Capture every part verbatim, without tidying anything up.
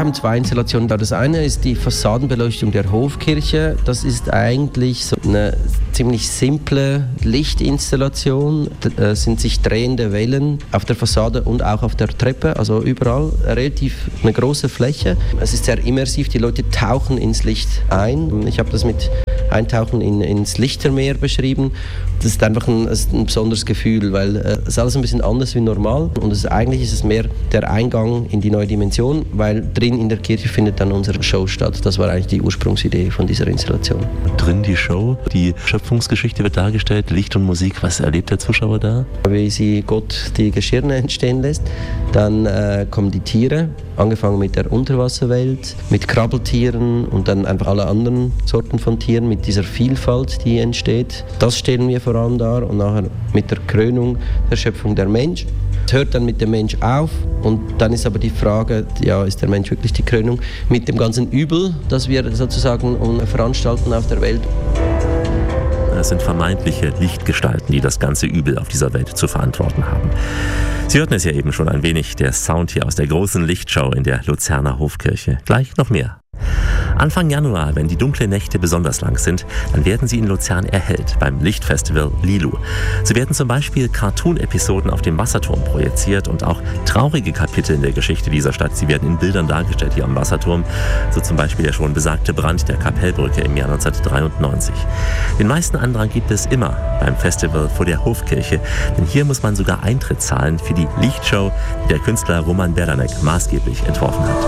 haben zwei Installationen da. Das eine ist die Fassadenbeleuchtung der Hofkirche. Das ist eigentlich so eine ziemlich simple Lichtinstallation. Es sind sich drehende Wellen auf der Fassade und auch auf der Treppe, also überall relativ eine große Fläche. Es ist sehr immersiv, die Leute tauchen ins Licht ein. Ich habe das mit Eintauchen in, ins Lichtermeer beschrieben. Das ist einfach ein, ein besonderes Gefühl, weil äh, es ist alles ein bisschen anders wie normal und es, eigentlich ist es mehr der Eingang in die neue Dimension, weil drin in der Kirche findet dann unsere Show statt. Das war eigentlich die Ursprungsidee von dieser Installation. Drin die Show, die Schöpfungsgeschichte wird dargestellt, Licht und Musik. Was erlebt der Zuschauer da? Wie sie Gott die Geschirne entstehen lässt, dann äh, kommen die Tiere, angefangen mit der Unterwasserwelt, mit Krabbeltieren und dann einfach alle anderen Sorten von Tieren, mit dieser Vielfalt, die entsteht. Das stellen wir vor allem dar und nachher mit der Krönung der Schöpfung der Mensch. Es hört dann mit dem Mensch auf und dann ist aber die Frage, ja, ist der Mensch wirklich die Krönung? Mit dem ganzen Übel, das wir sozusagen veranstalten auf der Welt. Es sind vermeintliche Lichtgestalten, die das ganze Übel auf dieser Welt zu verantworten haben. Sie hörten es ja eben schon ein wenig, der Sound hier aus der großen Lichtschau in der Luzerner Hofkirche. Gleich noch mehr. Anfang Januar, wenn die dunklen Nächte besonders lang sind, dann werden sie in Luzern erhellt beim Lichtfestival Lilu. So werden zum Beispiel Cartoon-Episoden auf dem Wasserturm projiziert und auch traurige Kapitel in der Geschichte dieser Stadt. Sie werden in Bildern dargestellt hier am Wasserturm, so zum Beispiel der schon besagte Brand der Kapellbrücke im Jahr neunzehnhundertdreiundneunzig. Den meisten Andrang gibt es immer beim Festival vor der Hofkirche, denn hier muss man sogar Eintritt zahlen für die Lichtshow, die der Künstler Roman Berdanek maßgeblich entworfen hat.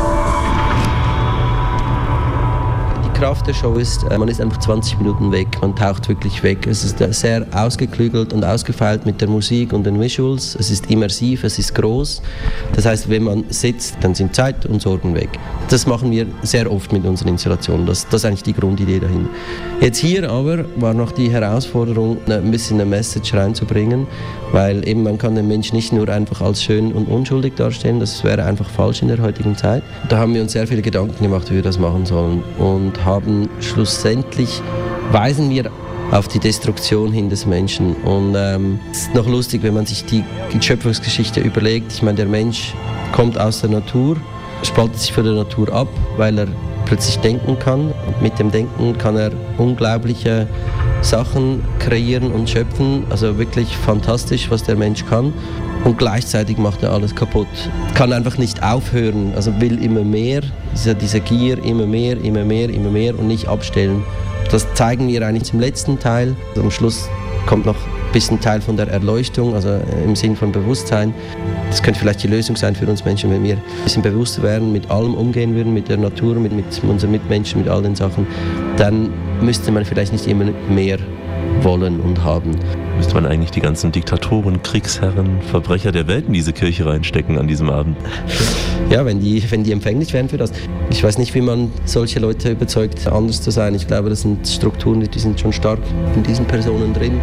Die Kraft der Show ist, man ist einfach zwanzig Minuten weg, man taucht wirklich weg. Es ist sehr ausgeklügelt und ausgefeilt mit der Musik und den Visuals. Es ist immersiv, es ist groß. Das heißt, wenn man sitzt, dann sind Zeit und Sorgen weg. Das machen wir sehr oft mit unseren Installationen. Das, das ist eigentlich die Grundidee dahin. Jetzt hier aber war noch die Herausforderung, ein bisschen eine Message reinzubringen, weil eben man kann den Menschen nicht nur einfach als schön und unschuldig darstellen, das wäre einfach falsch in der heutigen Zeit. Da haben wir uns sehr viele Gedanken gemacht, wie wir das machen sollen und haben schlussendlich, weisen wir auf die Destruktion hin des Menschen. Und ähm, es ist noch lustig, wenn man sich die Schöpfungsgeschichte überlegt. Ich meine, der Mensch kommt aus der Natur, spaltet sich von der Natur ab, weil er plötzlich denken kann. Und mit dem Denken kann er unglaubliche Sachen kreieren und schöpfen. Also wirklich fantastisch, was der Mensch kann. Und gleichzeitig macht er alles kaputt. Kann einfach nicht aufhören, also will immer mehr. Es ist ja diese Gier, immer mehr, immer mehr, immer mehr und nicht abstellen. Das zeigen wir eigentlich im letzten Teil. Also am Schluss kommt noch ein bisschen Teil von der Erleuchtung, also im Sinn von Bewusstsein. Das könnte vielleicht die Lösung sein für uns Menschen, wenn wir ein bisschen bewusster werden, mit allem umgehen würden, mit der Natur, mit, mit unseren Mitmenschen, mit all den Sachen. Dann müsste man vielleicht nicht immer mehr wollen und haben. Müsste man eigentlich die ganzen Diktatoren, Kriegsherren, Verbrecher der Welt in diese Kirche reinstecken an diesem Abend? Ja, wenn die, wenn die empfänglich wären für das. Ich weiß nicht, wie man solche Leute überzeugt, anders zu sein. Ich glaube, das sind Strukturen, die sind schon stark in diesen Personen drin.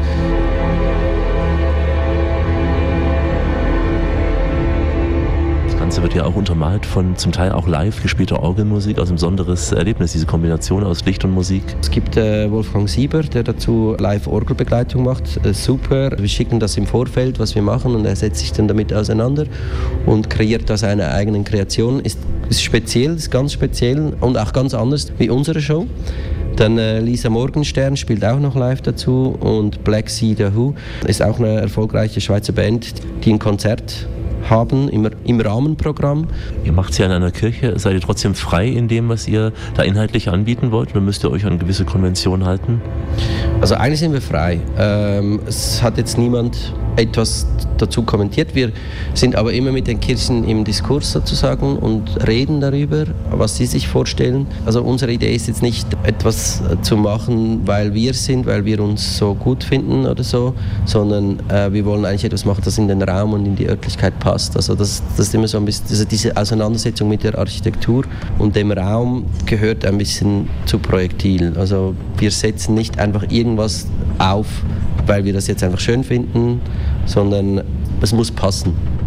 Das Ganze wird ja auch untermalt von zum Teil auch live gespielter Orgelmusik, also ein besonderes Erlebnis, diese Kombination aus Licht und Musik. Es gibt äh, Wolfgang Sieber, der dazu live Orgelbegleitung macht. Äh, super, wir schicken das im Vorfeld, was wir machen, und er setzt sich dann damit auseinander und kreiert da seine eigenen Kreationen. Ist, ist speziell, ist ganz speziell und auch ganz anders wie unsere Show. Dann äh, Lisa Morgenstern spielt auch noch live dazu und Black Sea The Who ist auch eine erfolgreiche Schweizer Band, die ein Konzert haben im, im Rahmenprogramm. Ihr macht es ja in einer Kirche, seid ihr trotzdem frei in dem, was ihr da inhaltlich anbieten wollt, oder müsst ihr euch an gewisse Konventionen halten? Also eigentlich sind wir frei. Ähm, es hat jetzt niemand etwas dazu kommentiert. Wir sind aber immer mit den Kirchen im Diskurs sozusagen und reden darüber, was sie sich vorstellen. Also unsere Idee ist jetzt nicht, etwas zu machen, weil wir sind, weil wir uns so gut finden oder so, sondern äh, wir wollen eigentlich etwas machen, das in den Raum und in die Örtlichkeit passt. Also das, das ist immer so ein bisschen, also diese Auseinandersetzung mit der Architektur und dem Raum gehört ein bisschen zu Projektil. Also wir setzen nicht einfach irgendwas auf, weil wir das jetzt einfach schön finden, sondern es muss passen.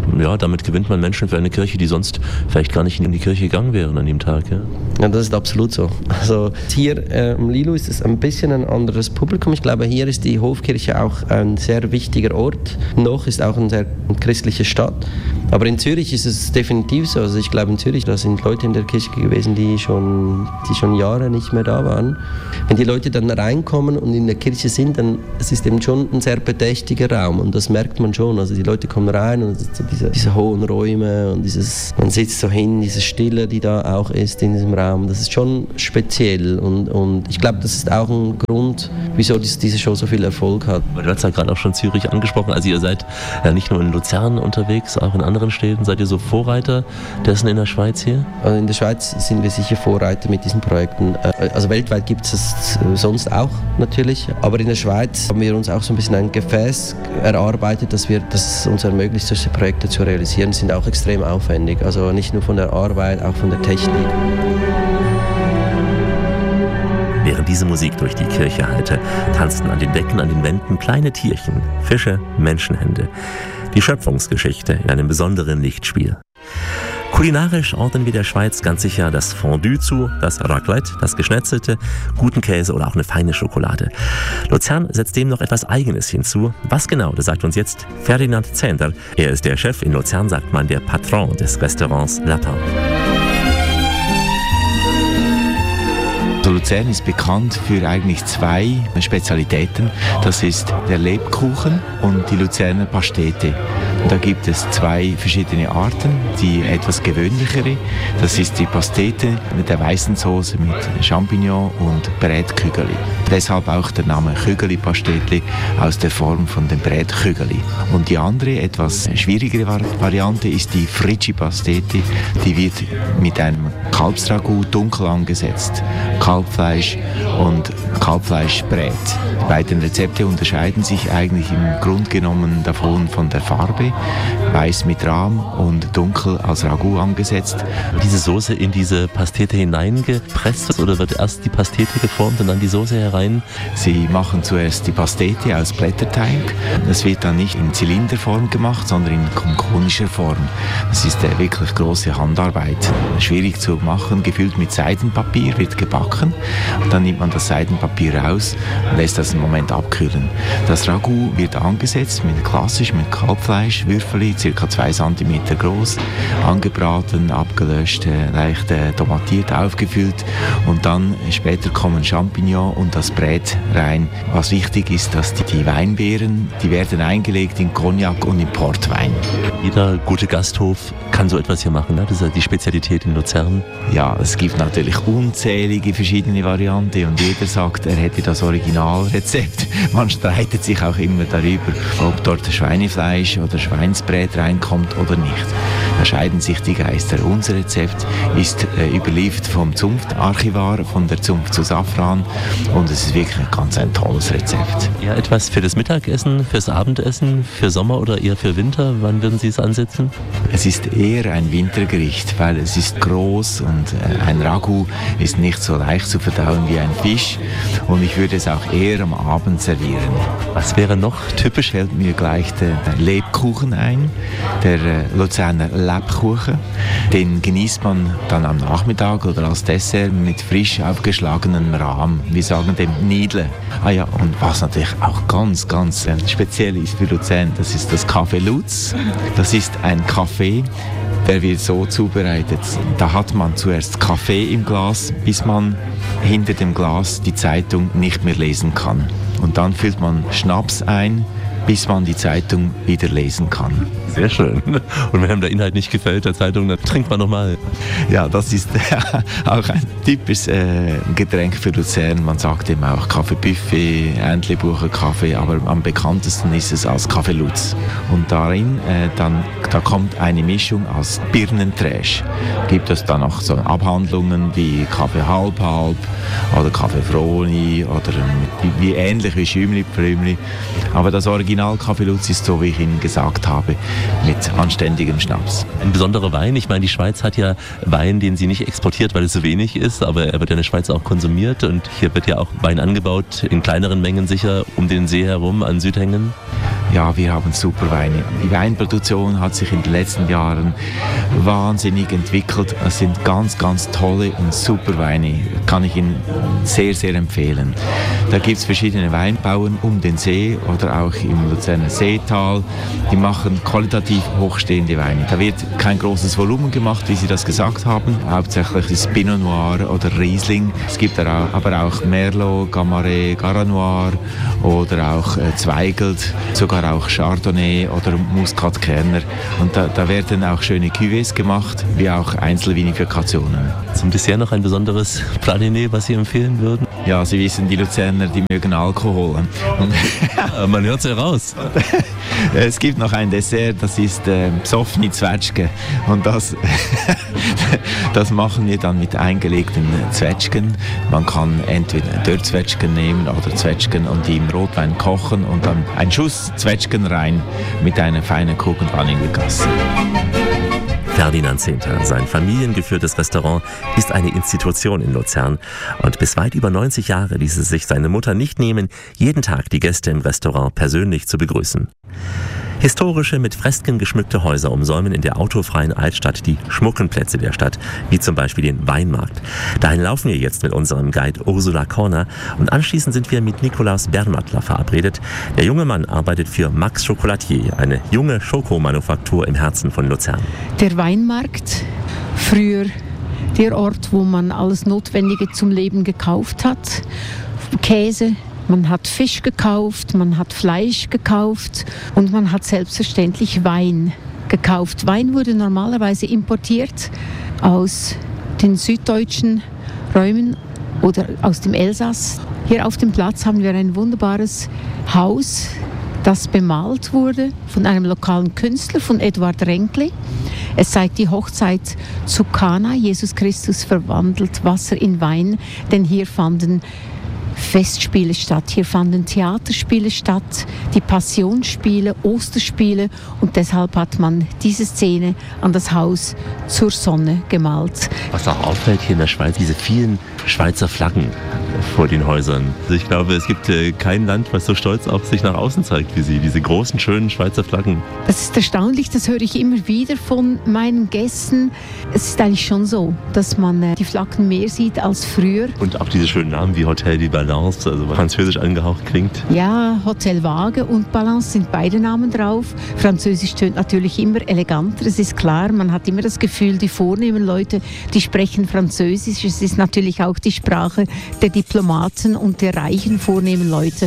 ja, damit gewinnt man Menschen für eine Kirche, die sonst vielleicht gar nicht in die Kirche gegangen wären an dem Tag. Ja, ja das ist absolut so. Also hier äh, im Lilo ist es ein bisschen ein anderes Publikum. Ich glaube, hier ist die Hofkirche auch ein sehr wichtiger Ort. Noch ist auch eine sehr christliche Stadt. Aber in Zürich ist es definitiv so. Also ich glaube, in Zürich, da sind Leute in der Kirche gewesen, die schon, die schon Jahre nicht mehr da waren. Wenn die Leute dann reinkommen und in der Kirche sind, dann es ist eben schon ein sehr bedächtiger Raum und das merkt man schon. Also die Leute kommen rein und es sind so diese, diese hohen Räume und dieses, man sitzt so hin, diese Stille, die da auch ist in diesem Raum. Das ist schon speziell und, und ich glaube, das ist auch ein Grund, wieso diese Show so viel Erfolg hat. Du hast ja gerade auch schon Zürich angesprochen. Also ihr seid ja nicht nur in Luzern unterwegs, auch in anderen Städten. Seid ihr so Vorreiter dessen in der Schweiz hier? Also in der Schweiz sind wir sicher Vorreiter mit diesen Projekten. Also weltweit gibt es es sonst auch natürlich. Aber in der Schweiz haben wir uns auch so ein bisschen ein Gefäß erarbeitet, dass wir, dass es uns ermöglicht, solche Projekte zu realisieren. Sind auch extrem aufwendig. Also nicht nur von der Arbeit, auch von der Technik. Während diese Musik durch die Kirche hallte, tanzten an den Decken, an den Wänden kleine Tierchen, Fische, Menschenhände. Die Schöpfungsgeschichte in einem besonderen Lichtspiel. Kulinarisch ordnen wir der Schweiz ganz sicher das Fondue zu, das Raclette, das Geschnetzelte, guten Käse oder auch eine feine Schokolade. Luzern setzt dem noch etwas Eigenes hinzu. Was genau, das sagt uns jetzt Ferdinand Zehnder. Er ist der Chef, in Luzern sagt man der Patron des Restaurants Lapin. Luzern ist bekannt für eigentlich zwei Spezialitäten. Das ist der Lebkuchen und die Luzerner Pastete. Und da gibt es zwei verschiedene Arten. Die etwas gewöhnlichere, das ist die Pastete mit der weißen Soße mit Champignon und Brätkügeli. Deshalb auch der Name Kügeli-Pastetli aus der Form von dem Brätkügeli. Und die andere, etwas schwierigere Variante ist die Fricci-Pastete. Die wird mit einem Kalbsragout dunkel angesetzt. Kalbfleisch und Kalbfleischbrät. Die beiden Rezepte unterscheiden sich eigentlich im Grunde genommen davon von der Farbe. Weiß mit Rahm und dunkel als Ragout angesetzt. Diese Soße in diese Pastete hineingepresst oder wird erst die Pastete geformt und dann die Soße herein? Sie machen zuerst die Pastete aus Blätterteig. Das wird dann nicht in Zylinderform gemacht, sondern in konischer Form. Das ist eine wirklich große Handarbeit. Schwierig zu machen, gefüllt mit Seidenpapier, wird gebacken. Und dann nimmt man das Seidenpapier raus und lässt das einen Moment abkühlen. Das Ragout wird angesetzt, mit klassisch mit Kalbfleisch, Würfel, ca. zwei Zentimeter groß, angebraten, abgelöscht, leicht äh, tomatiert, aufgefüllt und dann später kommen Champignon und das Brät rein. Was wichtig ist, dass die, die Weinbeeren, die werden eingelegt in Cognac und in Portwein. Jeder gute Gasthof kann so etwas hier machen, ne? Das ist ja die Spezialität in Luzern. Ja, es gibt natürlich unzählige verschiedene Varianten und jeder sagt, er hätte das Originalrezept. Man streitet sich auch immer darüber, ob dort Schweinefleisch oder Schweinsbrät reinkommt oder nicht. Da scheiden sich die Geister. Unser Rezept ist äh, überliefert vom Zunftarchivar, von der Zunft zu Safran und es ist wirklich ein ganz ein tolles Rezept. Ja, etwas für das Mittagessen, fürs Abendessen, für Sommer oder eher für Winter? Wann würden Sie es ansetzen? Es ist eher ein Wintergericht, weil es ist groß und äh, ein Ragout ist nicht so leicht zu verdauen wie ein Fisch und ich würde es auch eher am Abend servieren. Was wäre noch typisch? Fällt mir gleich der Lebkuchen ein, der äh, Luzerner Lebkuchen. Den genießt man dann am Nachmittag oder als Dessert mit frisch aufgeschlagenem Rahm. Wir sagen dem Nidle. Ah ja, und was natürlich auch ganz, ganz äh, speziell ist für Luzern, das ist das Café Luz. Das ist ein Kaffee, der wird so zubereitet. Da hat man zuerst Kaffee im Glas, bis man hinter dem Glas die Zeitung nicht mehr lesen kann. Und dann füllt man Schnaps ein, bis man die Zeitung wieder lesen kann. Sehr schön. Und wenn einem der Inhalt nicht gefällt, der Zeitung, dann trinkt man nochmal. Ja, das ist auch ein typisches äh, Getränk für Luzern. Man sagt eben auch Kaffeebuffet, Entlebucher Kaffee, aber am bekanntesten ist es als Café Luz. Und darin, äh, dann, da kommt eine Mischung aus Birnentrash. Gibt es dann auch so Abhandlungen wie Kaffee halb halb oder Kaffee Froni oder ähm, wie, wie ähnlich wie Schümli Prümli. Aber das Original Café Luz ist so, wie ich Ihnen gesagt habe, mit anständigem Schnaps. Ein besonderer Wein, ich meine, die Schweiz hat ja Wein, den sie nicht exportiert, weil es so wenig ist, aber er wird ja in der Schweiz auch konsumiert und hier wird ja auch Wein angebaut, in kleineren Mengen sicher, um den See herum an Südhängen. ja, wir haben super Weine. Die Weinproduktion hat sich in den letzten Jahren wahnsinnig entwickelt. Es sind ganz, ganz tolle und super Weine. Kann ich Ihnen sehr, sehr empfehlen. Da gibt es verschiedene Weinbauern um den See oder auch im Luzerner Seetal. Die machen qualitativ hochstehende Weine. Da wird kein großes Volumen gemacht, wie Sie das gesagt haben. Hauptsächlich ist Pinot Noir oder Riesling. Es gibt aber auch Merlot, Gamaret, Garanoir oder auch äh, Zweigelt, sogar auch Chardonnay oder Muscatkerner. Und da, da werden auch schöne Cuvées gemacht, wie auch Einzelvinifikationen. Zum Dessert noch ein besonderes Praliné, was Sie empfehlen würden? Ja, Sie wissen, die Luzerner, die mögen Alkohol. Und ja, man hört es ja raus. Es gibt noch ein Dessert, das ist äh, Psofni Zwetschge. Und das, das machen wir dann mit eingelegten Zwetschgen. Man kann entweder Dörrzwetschgen nehmen oder Zwetschgen und die im Rotwein kochen und dann einen Schuss Zwetschgen rein mit einer feinen Kuchenwanne gegossen. Ferdinand Zehnter. Sein familiengeführtes Restaurant ist eine Institution in Luzern. Und bis weit über neunzig Jahre ließ es sich seine Mutter nicht nehmen, jeden Tag die Gäste im Restaurant persönlich zu begrüßen. Historische, mit Fresken geschmückte Häuser umsäumen in der autofreien Altstadt die schmucken Plätze der Stadt, wie zum Beispiel den Weinmarkt. Dahin laufen wir jetzt mit unserem Guide Ursula Korner und anschließend sind wir mit Nikolaus Bernatler verabredet. Der junge Mann arbeitet für Max Chocolatier, eine junge Schokomanufaktur im Herzen von Luzern. Der Weinmarkt, früher der Ort, wo man alles Notwendige zum Leben gekauft hat, Käse, man hat Fisch gekauft, man hat Fleisch gekauft und man hat selbstverständlich Wein gekauft. Wein wurde normalerweise importiert aus den süddeutschen Räumen oder aus dem Elsass. Hier auf dem Platz haben wir ein wunderbares Haus, das bemalt wurde von einem lokalen Künstler, von Eduard Renkli. Es zeigt die Hochzeit zu Kana. Jesus Christus verwandelt Wasser in Wein, denn hier fanden Festspiele statt. Hier fanden Theaterspiele statt, die Passionsspiele, Osterspiele und deshalb hat man diese Szene an das Haus zur Sonne gemalt. Was auch auffällt hier in der Schweiz, diese vielen Schweizer Flaggen vor den Häusern. Also ich glaube, es gibt äh, kein Land, was so stolz auf sich nach außen zeigt wie Sie. Diese großen, schönen Schweizer Flaggen. Das ist erstaunlich, das höre ich immer wieder von meinen Gästen. Es ist eigentlich schon so, dass man äh, die Flaggen mehr sieht als früher. Und auch diese schönen Namen wie Hotel de Balance, also französisch angehaucht klingt. Ja, Hotel Waage und Balance sind beide Namen drauf. Französisch tönt natürlich immer eleganter, es ist klar. Man hat immer das Gefühl, die vornehmen Leute, die sprechen Französisch. Es ist natürlich auch die Sprache der Diplomaten und der reichen, vornehmen Leute.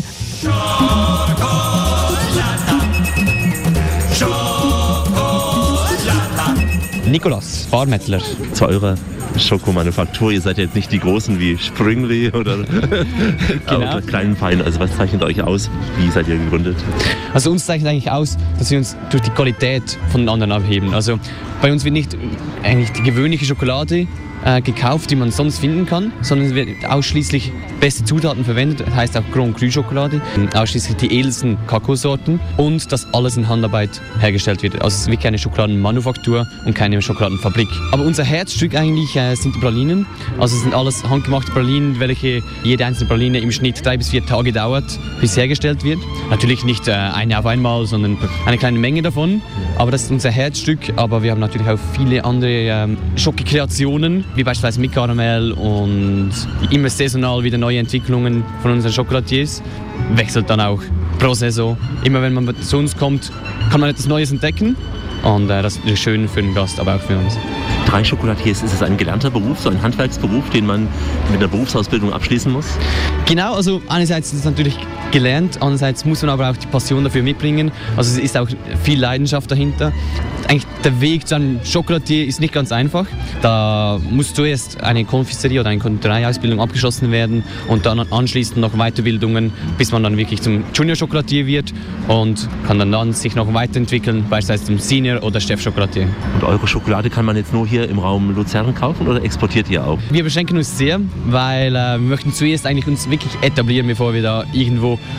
Nikolaus Barmettler. Zu eurer Schokomanufaktur, ihr seid jetzt nicht die Großen wie Sprüngli oder genau. Kleinen Feinen. Also was zeichnet euch aus? Wie seid ihr gegründet? Also uns zeichnet eigentlich aus, dass wir uns durch die Qualität von den anderen abheben. Also bei uns wird nicht eigentlich die gewöhnliche Schokolade äh, gekauft, die man sonst finden kann, sondern es wird ausschließlich beste Zutaten verwendet, das heißt auch Grand Cru Schokolade, ausschließlich die edelsten Kakaosorten und dass alles in Handarbeit hergestellt wird. Also es ist wirklich eine Schokoladenmanufaktur und keine Schokoladenfabrik. Aber unser Herzstück eigentlich äh, sind die Pralinen. Also es sind alles handgemachte Pralinen, welche jede einzelne Praline im Schnitt drei bis vier Tage dauert, bis hergestellt wird. Natürlich nicht äh, eine auf einmal, sondern eine kleine Menge davon. Aber das ist unser Herzstück. Aber wir haben natürlich auch viele andere ähm, Schokokreationen, wie beispielsweise mit Karamell und immer saisonal wieder neue Entwicklungen von unseren Chocolatiers. Wechselt dann auch pro Saison. Immer wenn man zu uns kommt, kann man etwas Neues entdecken. Und äh, das ist schön für den Gast, aber auch für uns. Drei Chocolatiers, ist es ein gelernter Beruf, so ein Handwerksberuf, den man mit einer Berufsausbildung abschließen muss? Genau, also einerseits ist es natürlich gelernt, andererseits muss man aber auch die Passion dafür mitbringen. Also es ist auch viel Leidenschaft dahinter. Eigentlich der Weg zu einem Chocolatier ist nicht ganz einfach. Da muss zuerst eine Konfiserie oder eine Konditoreieausbildung abgeschlossen werden und dann anschließend noch Weiterbildungen, bis man dann wirklich zum Junior Chocolatier wird und kann dann, dann sich noch weiterentwickeln, beispielsweise zum Senior oder Chef Chocolatier. Und eure Schokolade kann man jetzt nur hier im Raum Luzern kaufen oder exportiert ihr auch? Wir beschränken uns sehr, weil äh, wir möchten zuerst eigentlich uns wirklich etablieren, bevor wir da irgendwo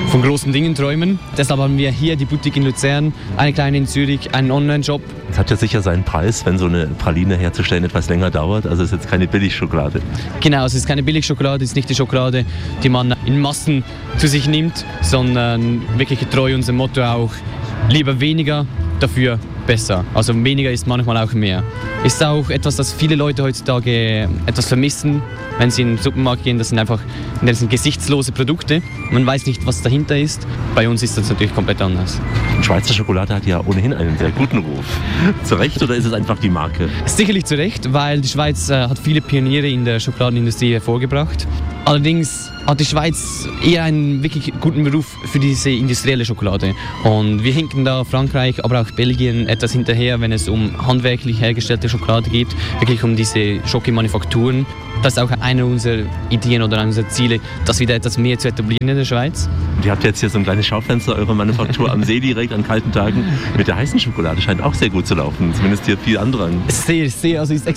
von großen Dingen träumen. Deshalb haben wir hier die Boutique in Luzern, eine kleine in Zürich, einen Online-Shop. Es hat ja sicher seinen Preis, wenn so eine Praline herzustellen etwas länger dauert. Also es ist jetzt keine Billigschokolade. Genau, es ist keine Billigschokolade, es ist nicht die Schokolade, die man in Massen zu sich nimmt, sondern wirklich getreu unserem Motto auch, lieber weniger, dafür besser. Also weniger ist manchmal auch mehr. Ist auch etwas, das viele Leute heutzutage etwas vermissen, wenn sie in den Supermarkt gehen. Das sind einfach das sind gesichtslose Produkte. Man weiß nicht, was dahinter ist. Bei uns ist das natürlich komplett anders. Schweizer Schokolade hat ja ohnehin einen sehr guten Ruf. Zu Recht oder ist es einfach die Marke? Sicherlich zu Recht, weil die Schweiz äh, hat viele Pioniere in der Schokoladenindustrie hervorgebracht. Allerdings hat die Schweiz eher einen wirklich guten Beruf für diese industrielle Schokolade. Und wir hinken da Frankreich, aber auch Belgien etwas hinterher, wenn es um handwerklich hergestellte Schokolade geht, wirklich um diese Schoki-Manufakturen. Das ist auch eine unserer Ideen oder unserer Ziele, das wieder etwas mehr zu etablieren in der Schweiz. Und ihr habt jetzt hier so ein kleines Schaufenster eurer Manufaktur am See direkt an kalten Tagen. Mit der heißen Schokolade scheint auch sehr gut zu laufen, zumindest hier viel andere. Sehr, sehr, also ist